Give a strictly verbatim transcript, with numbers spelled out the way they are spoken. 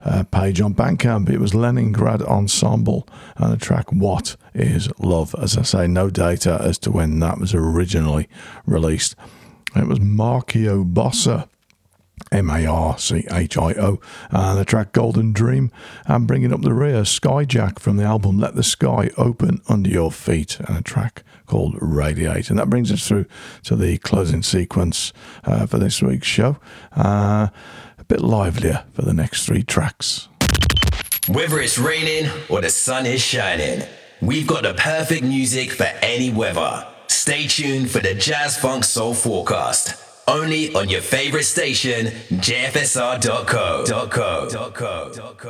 uh, page on Bandcamp. It was Leningrad Ensemble and the track What Is Love. As I say, no data as to when that was originally released. It was Marchio Bossa, M A R C H I O, and the track Golden Dream, and bringing up the rear, Skyjack from the album Let the Sky Open Under Your Feet, and a track called Radiate. And that brings us through to the closing sequence uh, for this week's show. Uh, a bit livelier for the next three tracks. Whether it's raining or the sun is shining, we've got the perfect music for any weather. Stay tuned for the Jazz Funk Soul Forecast. Only on your favorite station, J F S R dot co.